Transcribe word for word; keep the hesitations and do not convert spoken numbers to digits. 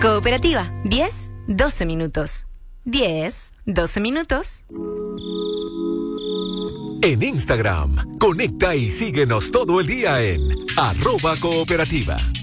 Cooperativa, diez, doce minutos. diez, doce minutos. En Instagram, conecta y síguenos todo el día en arroba cooperativa.